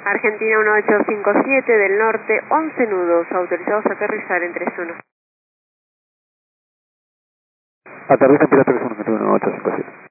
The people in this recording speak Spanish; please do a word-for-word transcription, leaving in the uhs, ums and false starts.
Argentina uno ocho cinco siete del norte, once nudos, autorizados a aterrizar en tres uno. Aterriza en piloto tres uno, uno ocho cinco siete.